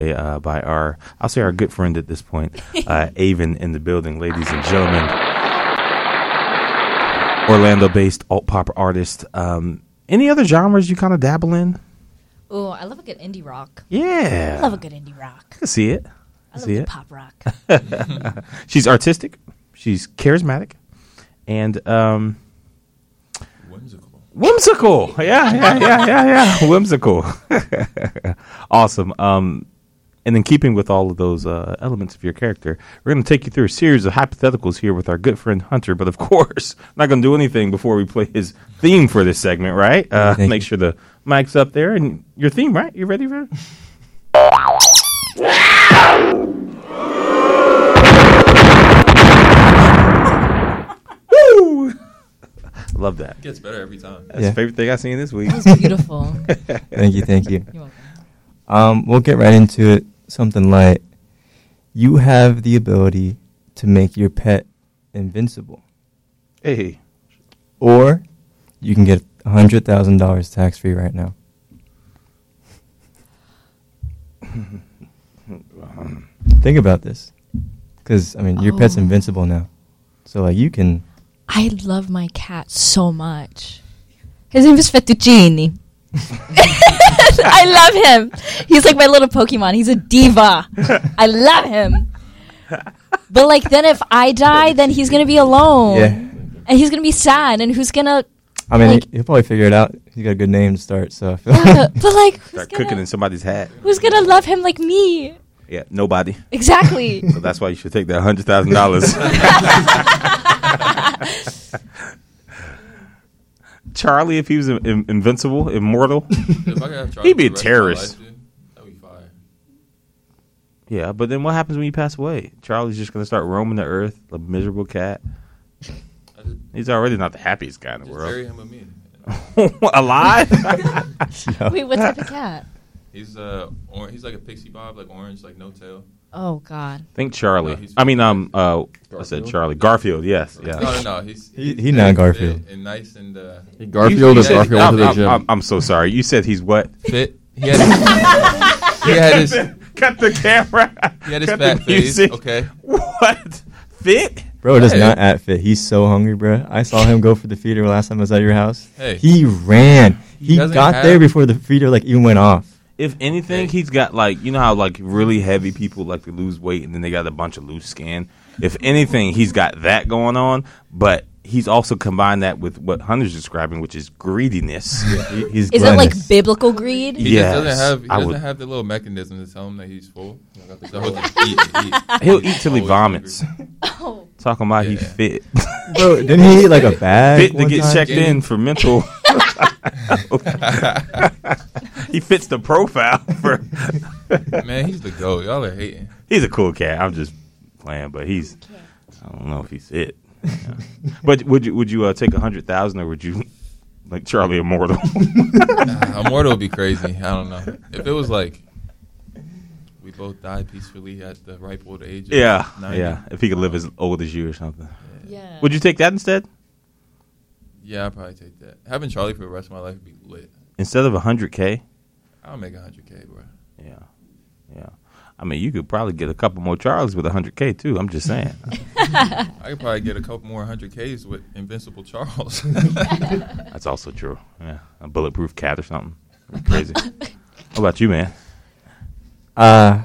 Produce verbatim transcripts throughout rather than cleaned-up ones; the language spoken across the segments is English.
Uh, by our, I'll say our good friend at this point, uh, Avon in the building, ladies and gentlemen. Orlando-based alt-pop artist. Um, any other genres you kind of dabble in? Oh, I love a good indie rock. Yeah. I love a good indie rock. I can see it. I, I love see good it. pop rock. She's artistic. She's charismatic. And um, whimsical. Whimsical. Yeah, yeah, yeah, yeah, yeah. Whimsical. Awesome. Um, And in keeping with all of those uh, elements of your character, we're going to take you through a series of hypotheticals here with our good friend Hunter. But of course, I'm not going to do anything before we play his theme for this segment, right? Uh, make sure the mic's up there. And your theme, right? You ready for it? Woo! Love that. It gets better every time. That's Yeah. the favorite thing I've seen this week. That was beautiful. Thank you, thank you. You're welcome. Um, we'll get right into it. Something light. You have the ability to make your pet invincible, Hey. or you can get one hundred thousand dollars tax-free right now. Think about this. Because, I mean, your pet's Oh. invincible now. So, like, you can... I love my cat so much. His name is Fettuccine. I love him. He's like my little Pokemon. He's a diva. I love him. But like then if I die, then he's going to be alone. Yeah. And he's going to be sad. And who's going to... I mean, Like- he- he'll probably figure it out. He's got a good name to start, so I feel Yeah, but like, who's Start cooking in gonna, somebody's hat. who's going to love him like me? Yeah, nobody. Exactly. So that's why you should take that one hundred thousand dollars. Charlie, if he was in, in, invincible, immortal, If I could have Charlie he'd be a for the rest of my terrorist. life, dude, that'd be fire. Yeah, but then what happens when you pass away? Charlie's just going to start roaming the earth, a miserable cat. I just, He's already not the happiest guy in the just bury world. him with me. Alive? No. Wait, what type of cat? He's uh, or, he's like a pixie bob, like orange, like no tail. Oh, God. Think Charlie. No, he's- I mean, um, uh, I said Charlie. Garfield, yes. Yeah. No, no, no. He's He- he's he not big, Garfield. fit, and nice and uh, Hey, Garfield You is said- Garfield I'm, to the I'm, gym. I'm, I'm so sorry. You said he's what? fit. He had his, he had his, Cut the camera. he had his Cut fat the face. music. Okay. What? Fit? Bro does Hey. not at fit. He's so hungry, bro. I saw him go for the feeder last time I was at your house. Hey. He ran. He He, doesn't got have- there before the feeder like even went off. If anything, Hey. he's got like, you know how like really heavy people like to lose weight and then they got a bunch of loose skin. If anything, he's got that going on, but he's also combined that with what Hunter's describing, which is greediness. He- he's Is it like gluttonous. biblical greed? He Yes, just doesn't have. He I doesn't would- have the little mechanism to tell him that he's full. So he'll just eat, eat. He'll eat till he Always vomits. hungry. Oh. Talking about he Yeah. fit. Bro, didn't he eat like a bag? Fit to one get time? checked in for mental. He fits the profile for. Man, he's the goat. Y'all are hating. He's a cool cat. I'm just playing, but he's. I don't know if he's it. Yeah. But would you would you uh, take a hundred thousand or would you like Charlie Immortal? Nah, Immortal would be crazy. I don't know. If it was like we both died peacefully at the ripe old age. Of yeah, ninety. yeah. If he could live as old as you or something, Yeah. would you take that instead? Yeah, I'd probably take that. Having Charlie for the rest of my life would be lit. Instead of a hundred k? I'll make a hundred k, bro. Yeah, yeah. I mean, you could probably get a couple more Charlies with a hundred k too. I'm just saying. I could probably get a couple more hundred k's with Invincible Charles. That's also true. Yeah, a bulletproof cat or something. That'd be crazy. How about you, man? Uh,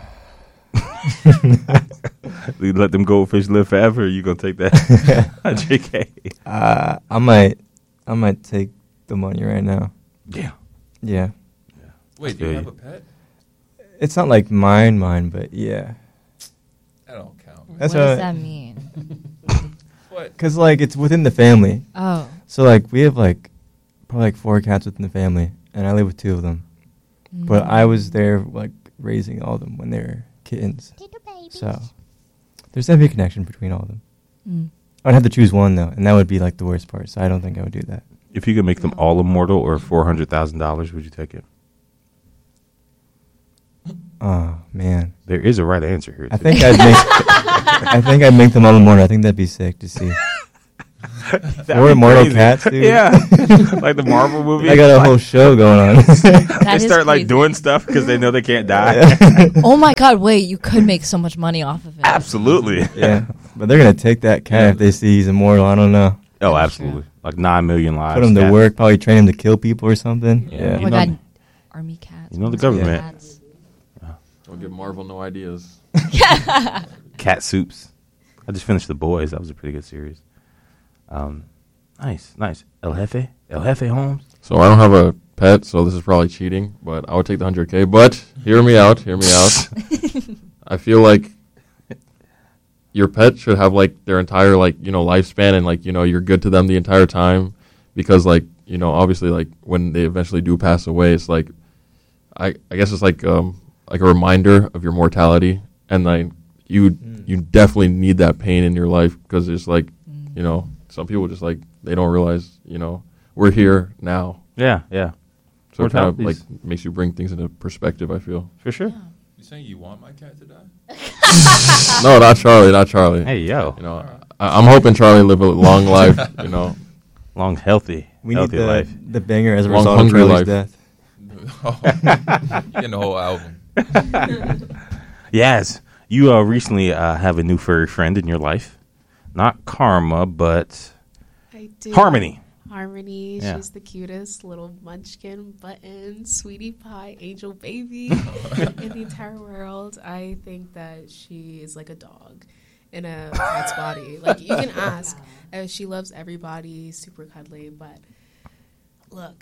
You let them goldfish live forever. Or you gonna take that hundred k? uh, I might, I might take the money right now. Yeah. Yeah, Wait, do you feel have you. a pet? it's not like mine, mine, but yeah. That don't count. That's what does what- that mean? What? Cause like it's within the family. Oh. So like we have like probably like four cats within the family, and I live with two of them. But I was there like raising all of them when they were kittens. So there's definitely a connection between all of them. Mm. I'd have to choose one though, and that would be like the worst part. So I don't think I would do that. If you could make them all immortal or four hundred thousand dollars, would you take it? Oh man, There is a right answer here. I too. think I'd make. I think I'd make them all immortal. I think that'd be sick to see. That'd Four be immortal crazy. cats, dude. Yeah, like the Marvel movie. I got a like, whole show going on. That they is start like crazy. doing stuff because they know they can't die. Oh my god, wait, you could make so much money off of it. Absolutely. Yeah, but they're gonna take that cat if they see he's immortal. I don't know. Oh, That's absolutely. Like nine million lives. Put him to cat. work, probably train him to kill people or something. Yeah. Oh Yeah. You my know- god, army cats. you know the military government. cats. Don't give Marvel no ideas. Cat Soups. I just finished The Boys. That was a pretty good series. Um, nice, nice. El Jefe, El Jefe Holmes. So I don't have a pet, so this is probably cheating, but I would take the one hundred K. But hear me out, hear me out. I feel like your pet should have like their entire like, you know, lifespan, and like, you know, you're good to them the entire time, because like, you know, obviously like when they eventually do pass away, it's like I I guess it's like um like a reminder of your mortality, and like you Mm. you definitely need that pain in your life, because it's like, you know, some people just like they don't realize, you know, we're here now. Yeah, yeah, So it kind of like Mortality's- makes you bring things into perspective, I feel. for sure. You saying you want my cat to die? No, not Charlie, not Charlie. Hey, yo, You know, I, I'm hoping Charlie live a long life, you know. long, healthy, We need healthy the, life. the banger as a Long, result of hungry Charlie's life. death. You're getting the whole album. Yes, you uh, recently uh, have a new furry friend in your life. Not Karma, but I do. Harmony. Harmony. Yeah. She's the cutest little munchkin, button, sweetie pie, angel baby in the entire world. I think that she is like a dog in a cat's body. Like, you can ask. Uh, she loves everybody, super cuddly, but look.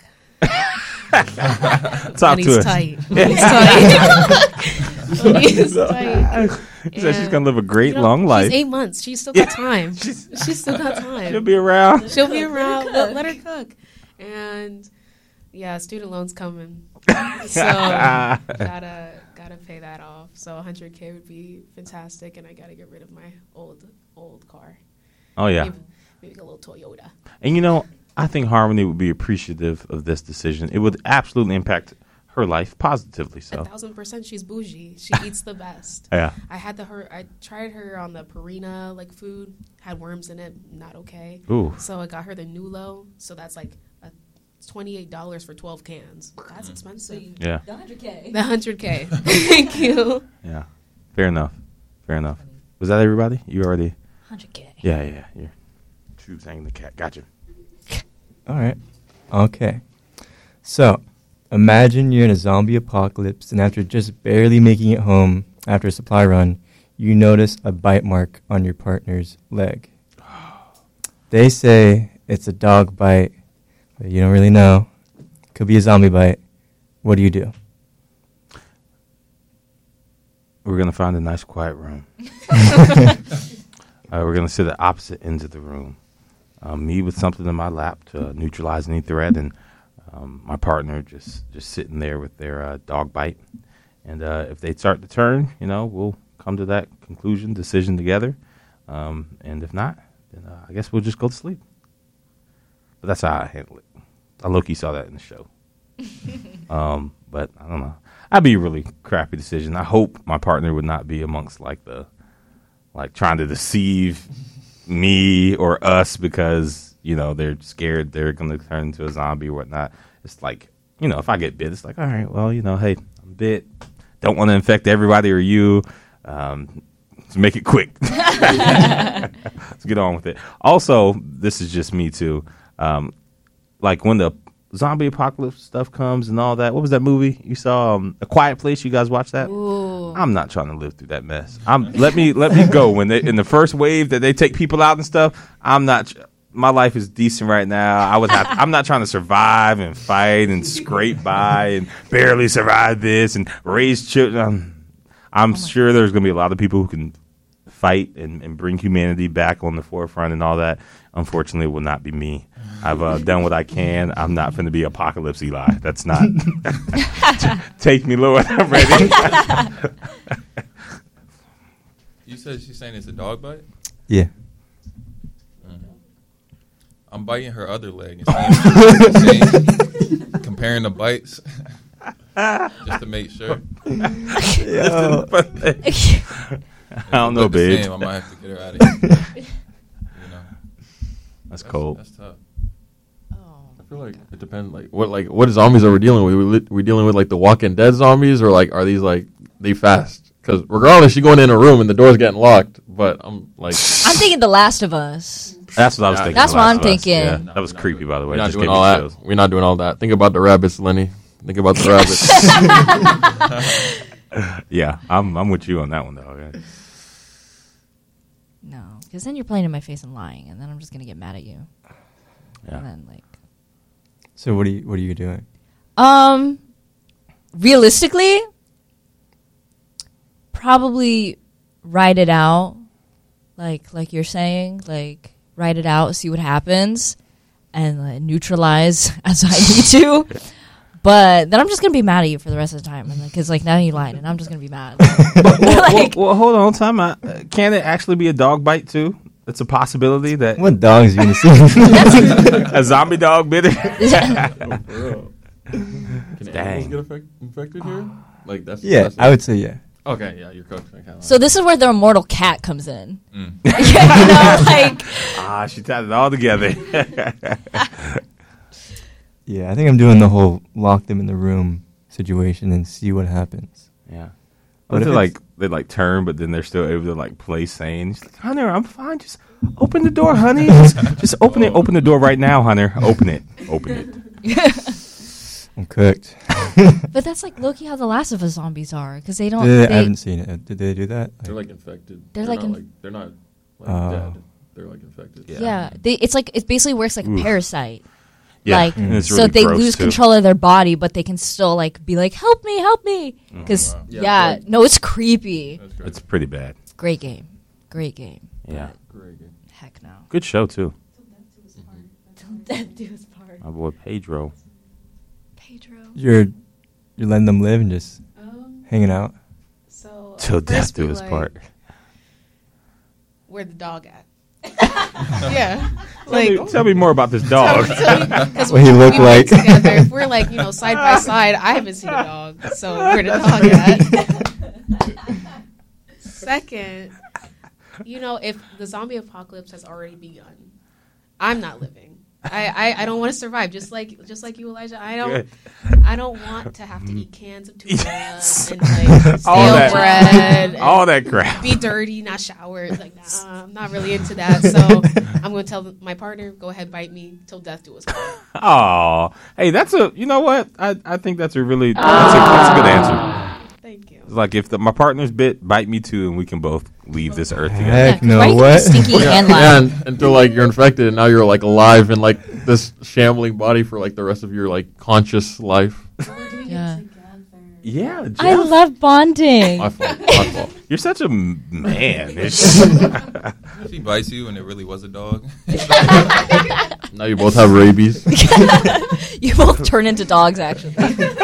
Talk Money's to us. tight. Money's tight. Money's tight. She said she's And, gonna live a great you know, long life. She's eight months. She's still got time. She's- She's still got time. She'll be around. She'll be around. Let, let her cook. And yeah, student loans coming. So gotta gotta pay that off. So one hundred K would be fantastic, and I gotta get rid of my old old car. Oh yeah, Maybe, maybe a little Toyota. and you know, I think Harmony would be appreciative of this decision. It would absolutely impact her life positively. A So thousand percent, she's bougie. She eats the best. yeah, I had the her. I tried her on the Purina like food. Had worms in it. Not okay. ooh, So I got her the Nulo. So that's like a twenty-eight dollars for twelve cans. That's expensive. yeah, The one hundred K. The one hundred K. Thank you. yeah. Fair enough. Fair enough. Was that everybody? You already? one hundred K. Yeah, yeah. yeah. You're true thing. The cat. Gotcha. All right. Okay. So, imagine you're in a zombie apocalypse, and after just barely making it home after a supply run, you notice a bite mark on your partner's leg. They say it's a dog bite, but you don't really know. Could be a zombie bite. What do you do? We're gonna find a nice quiet room. uh, we're gonna sit at opposite ends of the room. Um, me with something in my lap to neutralize any threat, and um, my partner just just sitting there with their uh, dog bite. And uh, if they start to turn, you know, we'll come to that conclusion, decision together. Um, and if not, then uh, I guess we'll just go to sleep. But that's how I handle it. I low-key saw that in the show. um, but I don't know. That'd be a really crappy decision. I hope my partner would not be amongst like the, like trying to deceive me or us because, you know, they're scared they're going to turn into a zombie or whatnot. It's like, you know, if I get bit, it's like, all right, well, you know, hey, I'm bit. Don't want to infect everybody or you. Um, let's make it quick. Let's get on with it. Also, this is just me too. Um, like when the zombie apocalypse stuff comes and all that. What was that movie you saw? Um, A Quiet Place. You guys watch that? Ooh. I'm not trying to live through that mess. I'm let me let me go when they in the first wave that they take people out and stuff. I'm not. My life is decent right now. I would have. I'm not trying to survive and fight and scrape by and barely survive this and raise children. I'm, I'm sure there's going to be a lot of people who can fight and, and bring humanity back on the forefront and all that. Unfortunately, it will not be me. I've uh, done what I can. I'm not going to be Apocalypse Eli. That's not. Take me, Lord. I'm ready. You said she's saying it's a dog bite? Yeah. I'm biting her other leg and saying, saying, comparing the bites just to make sure. Yo. I don't know, Look the babe. same, I might have to get her out of here. You know. That's That's cold. That's tough. Oh. I feel like it depends. Like what, like what zombies are we dealing with? We li- we dealing with like the Walking Dead zombies, or like are these like they fast? Because regardless, you going in a room and the door's getting locked. But I'm like, I'm thinking The Last of Us. That's what I was Yeah, thinking. That's The what Last I'm of Us. thinking. Yeah, No, that was we're not creepy, doing- by the way. we're It not just doing gave me all that. chills. We're not doing all that. Think about the rabbits, Lenny. Think about the rabbits. Yeah, I'm I'm with you on that one though. Yeah. No, because then you're playing in my face and lying, and then I'm just gonna get mad at you. Yeah. And then like, So what are you what are you doing? um, realistically, probably write it out, like like you're saying, like write it out, see what happens, and like, neutralize as I need to. But then I'm just gonna be mad at you for the rest of the time, because like now you lied, and I'm just gonna be mad. well, Like- well, well, hold on, time out. Uh, Can it actually be a dog bite too? It's a possibility that What dogs are you gonna see? a zombie dog bit it. Oh, for real. Can Dang. animals get affect- infected here? Like that's Yeah, that's I would say yeah. Okay, yeah, you're cooked. Okay, So this is where the immortal cat comes in. Mm. You know, like Ah, she tied it all together. Yeah, I think I'm doing the whole lock them in the room situation and see what happens. Yeah. But But if they it's- like they like turn, but then they're still able to like play sane. She's like, Hunter, I'm fine. Just open the door, honey. Just, just open it. Open the door right now, Hunter. Open it. Open it. I'm cooked. but that's like Loki how the Last of Us zombies are, because they don't. Did- they, I haven't seen it. Did they do that? they're like infected. They're They're, like not in- like they're not like Oh. dead. They're like infected. Yeah. yeah, they, it's like it basically works like Oof. a parasite. Yeah. Like, and it's so really they gross, lose too. control of their body, but they can still like be like, "Help me, help me!" Oh, Because wow. yeah, Yeah, like- no, it's creepy. That's great. It's pretty bad. Great game, great game. Yeah. Great game. Heck no. Good show too. Till death do us part. My boy Pedro. Pedro. You're you're letting them live and just Um, hanging out. so Till at death first do we us like, part. Where the dog at? yeah, Tell, like me, tell me more about this tell- dog. tell me- 'cause What he we- look we went like. together. If we're like you know side by side, I haven't seen a dog, so where the dog at? Second, you know, if the zombie apocalypse has already begun, I'm not living. I, I, I don't want to survive. Just like just like you, Elijah. I don't Good. I don't want to have to eat cans of tuna Yes. and like stale All that- bread. and All that crap. be dirty, not shower. Like, nah, I'm not really into that. So I'm going to tell my partner, go ahead, bite me till death do us part. Oh, hey, that's a. You know what? I, I think that's a really that's a, that's a good answer. Thank you. It's like if the, my partner's bit, bite me too, and we can both leave this earth together. Heck Yeah, no, why do you what? think Stinky and Yeah, loud. and until like you're infected, and now you're like alive in like this shambling body for like the rest of your like conscious life. Yeah. Yeah, I Jeff, love bonding. My fault. My fault. you're such a m- man. It's- If he bites you and it really was a dog, Now you both have rabies. You both turn into dogs, actually.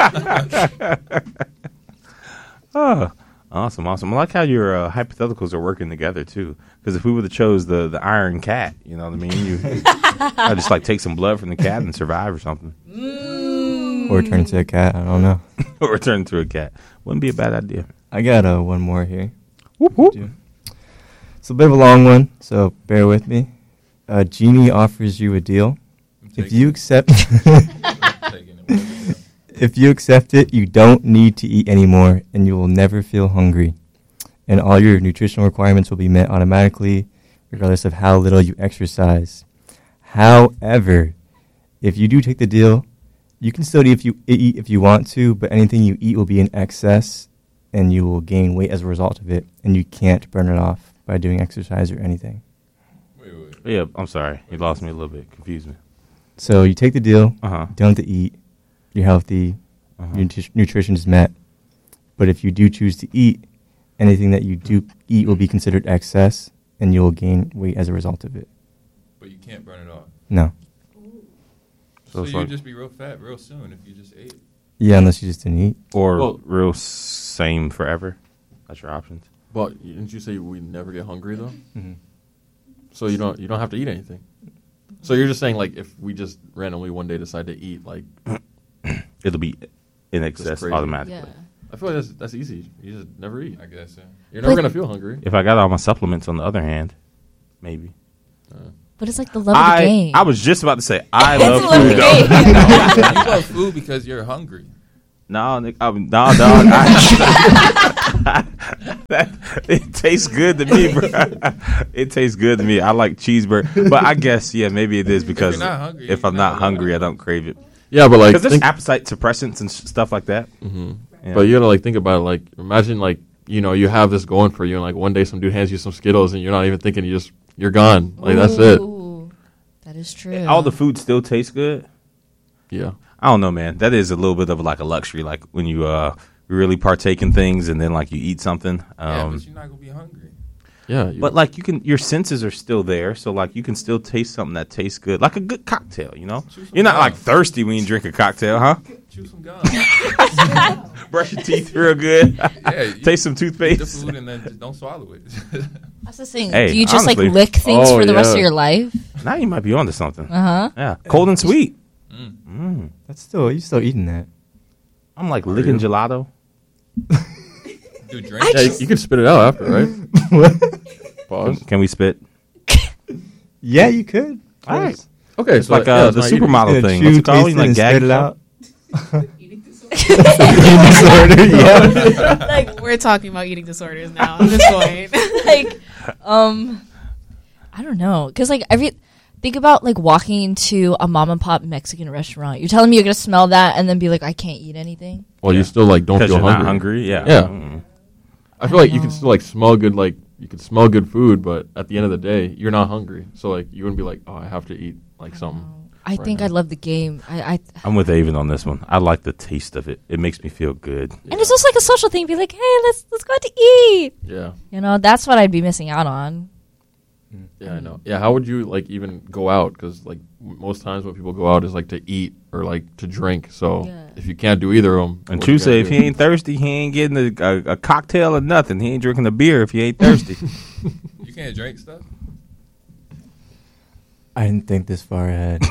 oh, awesome, awesome. I like how your uh, hypotheticals are working together too. Because if we would have chose the the iron cat, you know what I mean? You, I just like take some blood from the cat and survive or something, Or turn into a cat. I don't know. or turn into a cat. Wouldn't be a bad idea. I got uh, one more here. Whoop, whoop. It's a bit of a long one, so bear with me. Uh, Genie offers you a deal. I'm If taking you it. accept, I'm taking it. Whatever you got. if you accept it, you don't need to eat anymore, and you will never feel hungry. And all your nutritional requirements will be met automatically, regardless of how little you exercise. However, if you do take the deal, you can still eat if you eat if you want to, but anything you eat will be in excess, and you will gain weight as a result of it, and you can't burn it off by doing exercise or anything. Wait, wait, wait. Yeah, I'm sorry. You lost me a little bit. Confused me. So you take the deal, Uh huh. you don't have to eat, you're healthy, Uh-huh. your nutri- nutrition is met. But if you do choose to eat, anything that you do eat will be considered excess, and you'll gain weight as a result of it. But you can't burn it off. No. So So, it's you'd like- just be real fat real soon if you just ate. Yeah, unless you just didn't eat. Or Well- real same forever. That's your options. But didn't you say we never get hungry though? Mm-hmm. So you don't you don't have to eat anything. So you're just saying like if we just randomly one day decide to eat like It'll be in excess crazy. automatically. Yeah. I feel like that's that's easy. You just never eat. I guess. Yeah. You're never But- gonna feel hungry. If I got all my supplements on the other hand, maybe. Uh, But it's like the love of the I game. I was just about to say I It's love the love of food. the Dog. game. You love food because you're hungry. No, Nick, I mean, no, dog. I, that, it tastes good to me, bro. It tastes good to me. I like cheeseburger, but I guess yeah, maybe it is because you're not hungry, if you're I'm not not hungry, I don't crave it. Yeah, but like, Because there's think, appetite suppressants and sh- stuff like that. Mhm. Yeah. but you gotta like think about it. Like, imagine like you know you have this going for you, and like one day some dude hands you some Skittles, and you're not even thinking. You just you're gone. Like that's it. Ooh, that is true. All the food still tastes good. Yeah. I don't know, man. That is a little bit of like a luxury, like when you uh really partake in things and then like you eat something. yeah, Um, but you're not gonna be hungry. Yeah. You, But like you can, your senses are still there, so like you can still taste something that tastes good, like a good cocktail. You know, Chew some you're not gum. like thirsty when you drink a cocktail, huh? Chew some gum. Brush your teeth real good. Yeah, you Taste some eat the toothpaste. food and then just don't swallow it. That's the thing. Hey, Do you just honestly- like lick things Oh, for the rest of yeah. your life? Now you might be onto something. Uh huh. Yeah, cold and sweet. Mm. Mm. That's still you still eating that. I'm like licking you? gelato. Do drink. yeah, you, you can spit it out after, right? What? Can, Pause. can we spit? Yeah, you could. All right. Okay, It's so like yeah, uh, it's the not eating. supermodel Yeah, thing. chew, What's it called? taste You like and gag spit it stuff? out. Eating disorder. Eating disorder. Yeah. Like we're talking about eating disorders now at this point. Like, um, I don't know, because like every think about like walking into a mom and pop Mexican restaurant. You're telling me you're gonna smell that and then be like, I can't eat anything. Well, you still like don't Because feel you're hungry. not hungry. Yeah. Yeah. Mm. I feel like you know. can still like smell good, like you can smell good food, but at the end of the day, you're not hungry. So like you wouldn't be like, oh, I have to eat like something. I right think now. I love the game. I, I I'm with Avon on this one. I like the taste of it. It makes me feel good. and it's also like a social thing. Be like, hey, let's let's go out to eat. Yeah, You know, that's what I'd be missing out on. yeah, I know. Yeah, how would you like even go out? Because like m- most times when people go out is like to eat or like to drink. So Yeah. if you can't do either of them, And True say if he ain't thirsty, he ain't getting a, a, a cocktail or nothing. He ain't drinking a beer if he ain't thirsty. You can't drink stuff. I didn't think this far ahead.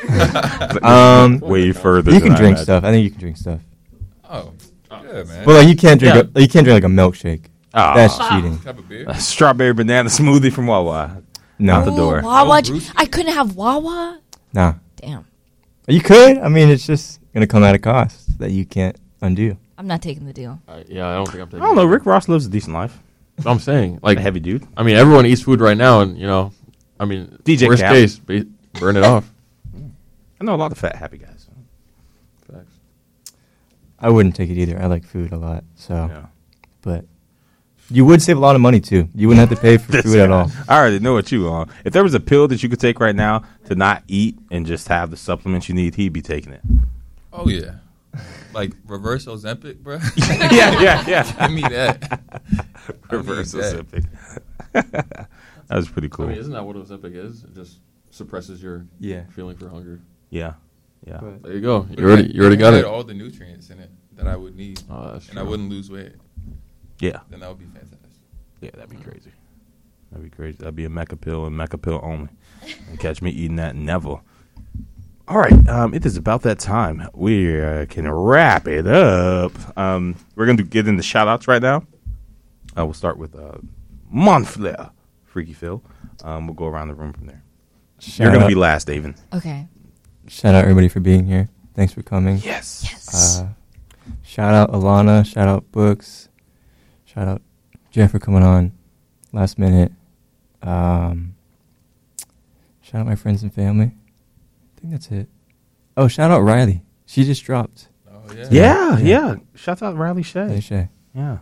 um, Way further. you than can I drink imagined. stuff. I think you can drink stuff. Oh, yeah, man. But like you can't drink. Yeah. A, you can't drink like a milkshake. Ah. That's cheating. Cup of beer. A strawberry banana smoothie from Wawa. No, Out the door. Wawa. Oh, Bruce. I couldn't have Wawa. no. Damn. You could. I mean, it's just gonna come at a cost that you can't undo. I'm not taking the deal. I, yeah, I don't think I'm I taking. don't know. it. Rick Ross lives a decent life. So I'm saying Like like a heavy dude. I mean, everyone eats food right now, and you know, I mean, D J worst Khaled. case, ba- burn it off. I know a lot of fat, happy guys. Facts. I wouldn't take it either. I like food a lot. So, Yeah. but you would save a lot of money too. You wouldn't have to pay for This food at guy. all. I already know what you on. If there was a pill that you could take right now to not eat and just have the supplements you need, he'd be taking it. Oh yeah, like reverse Ozempic, bro. yeah, yeah, yeah. Give me that. Reverse I need Ozempic. That was pretty I cool. mean, isn't that what Ozempic is? It just suppresses your Yeah. feeling for hunger. Yeah, yeah. But There you go. You already, you already got had it. all the nutrients in it that I would need, Oh, that's and I true. wouldn't lose weight. Yeah, Then that would be fantastic. yeah, that'd be crazy. That'd be crazy. That'd be a mecha pill and mecha pill only. And catch me eating that never. All right, um, it is about that time. We uh, can wrap it up. Um, we're going to get into shout-outs right now. Uh, we'll start with uh, Montflair, Freaky Phil. Um, we'll go around the room from there. You're shout going to out, be last, Avon. Okay. shout out everybody for being here. Thanks for coming. Yes. Yes. Uh, shout out Alana. Shout out Books. Shout out Jeff for coming on last minute. Um, shout out my friends and family. I think that's it. Oh, shout out Riley. She just dropped. Oh yeah. Yeah, Yeah. yeah. Shout out Riley Hey, Shea. Shay. Yeah.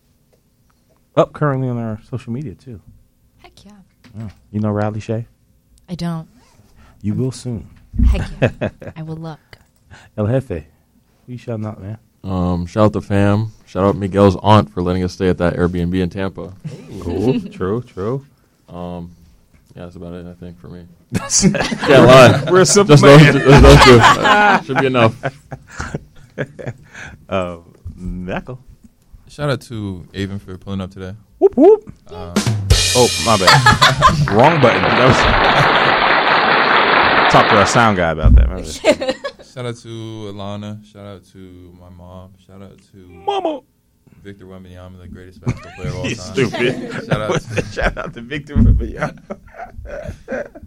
Up currently on our social media, too. Heck yeah. Yeah. You know Riley Shea? I don't. You will soon. Heck yeah. I will look. El Jefe. Who you shouting out, man? Um, shout out the fam. Shout out Miguel's aunt for letting us stay at that Airbnb in Tampa. Cool. True, true. Um, yeah, that's about it, I think, for me. Can't lie. We're a simple Just those, man. two- just those two. Uh, should be enough. Uh, Michael. Shout out to Avon for pulling up today. Whoop, whoop. Um, Oh, my bad. Wrong button. That was... Talk to our sound guy about that. Remember? shout out to Alana. Shout out to my mom. Shout out to Mama. Victor Wembanyama, the greatest basketball player of all You time. stupid. Shout out to Shout out to Victor Wembanyama.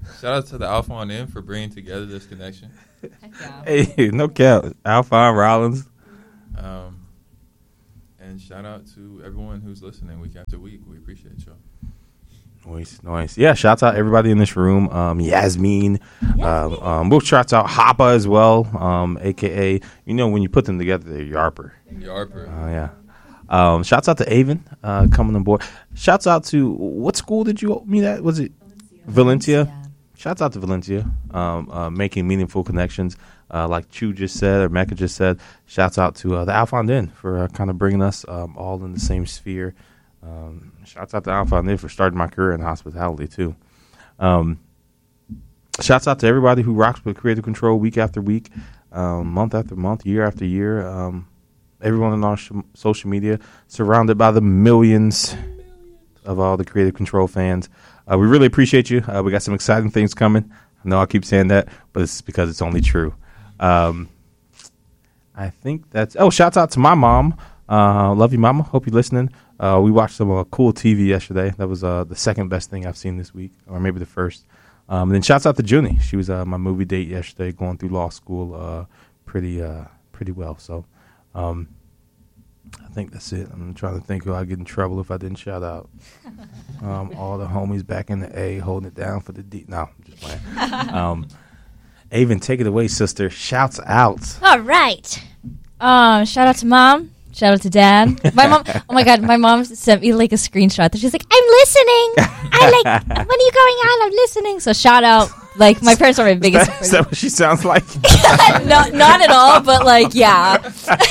Shout out to the Alpha on In for bringing together this connection. Heck yeah. Hey, no cap. Alphon Rollins. Um, and shout out to everyone who's listening week after week. We appreciate y'all. Nice, nice. Yeah, shouts out everybody in this room. Um, Yasmin. Um, um, we'll shout out Hoppa as well, um, a k a, you know, when you put them together, they're Yarper. Yarper. Oh, yeah. Um, shouts out to Avon uh, coming on board. Shouts out to, what school did you meet at? Was it Valencia? Yeah. Shouts out to Valencia, um, uh, making meaningful connections. Uh, like Chu just said, or Mecca just said. Shouts out to uh, the Alphon Den for uh, kind of bringing us um, all in the same sphere. Um, shouts out to Alphon Den for starting my career in hospitality, too. Um, shouts out to everybody who rocks with Creative Control week after week, um, month after month, year after year. Um, everyone on our sh- social media, surrounded by the millions of all the Creative Control fans. Uh, we really appreciate you. Uh, we got some exciting things coming. I know I keep saying that, but it's because it's only true. Um, I think that's... Oh, shouts out to my mom. Uh, love you, mama. Hope you're listening. Uh, we watched some uh, cool T V yesterday. That was uh, the second best thing I've seen this week, or maybe the first. Um, and then shouts out to Junie. She was uh, my movie date yesterday, going through law school uh, pretty uh, pretty well. So um, I think that's it. I'm trying to think who I'd get in trouble if I didn't shout out. Um, all the homies back in the A holding it down for the D. No, I'm just playing. um, Avon, take it away, sister. Shouts out. All right. Um, shout out to mom. Shout out to dad. My mom. Oh my god, my mom sent me like a screenshot. She's like, "I'm listening. I like. When are you going on? I'm listening." So shout out. Like my parents are my biggest. Is that what she sounds like? No, not at all. But like, yeah.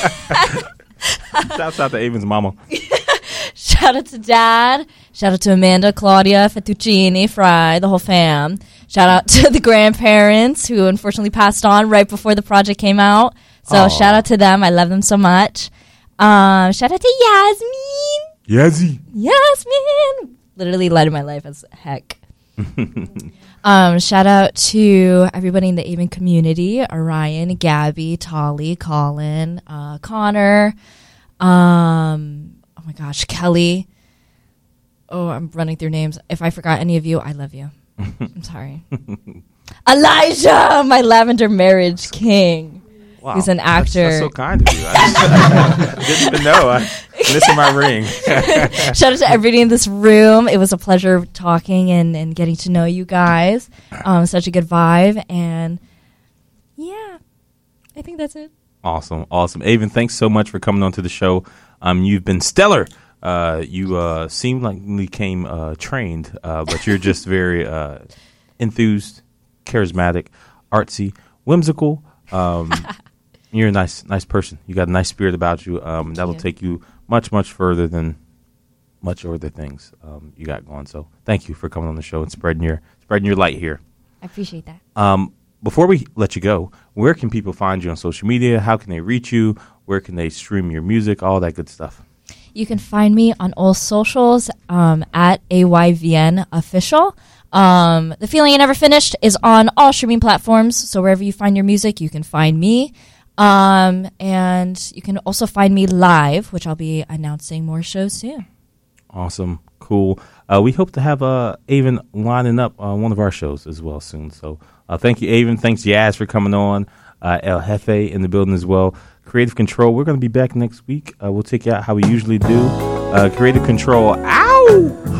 Shouts out to Avon's mama. Shout out to dad. Shout out to Amanda, Claudia, Fettuccini, Fry, the whole fam. Shout out to the grandparents who unfortunately passed on right before the project came out. So Aww. Shout out to them. I love them so much. Um, shout out to Yasmin. Yazzie. Yasmin. Literally light of my life as heck. um, shout out to everybody in the Avon community. Orion, Gabby, Tolly, Colin, uh, Connor. Um, oh my gosh, Kelly. Oh, I'm running through names. If I forgot any of you, I love you. I'm sorry. Elijah, my lavender marriage king. Wow, He's an that's- actor. That's, so kind of you. I just, didn't even know. I'm missing my ring. Shout out to everybody in this room. It was a pleasure talking and, and getting to know you guys. Um, such a good vibe. And yeah, I think that's it. Awesome, awesome. Avon, thanks so much for coming on to the show. Um, you've been stellar. Uh, you uh, seem like you came uh, trained, uh, but you're just very uh, enthused, charismatic, artsy, whimsical. Um, you're a nice, nice person. You got a nice spirit about you. Um, that'll you. take you much, much further than much other things um, you got going. So, thank you for coming on the show and spreading your spreading your light here. I appreciate that. Um, before we let you go, where can people find you on social media? How can they reach you? Where can they stream your music? All that good stuff. You can find me on all socials um, at A Y V N Official. Um, the Feeling I Never Finished is on all streaming platforms. So wherever you find your music, you can find me. Um, and you can also find me live, which I'll be announcing more shows soon. Awesome. Cool. Uh, we hope to have uh, Avon lining up on one of our shows as well soon. So uh, thank you, Avon. Thanks, Yaz, for coming on. Uh, El Jefe in the building as well. Creative Control, we're going to be back next week. Uh, we'll take you out how we usually do. Uh, Creative Control, ow!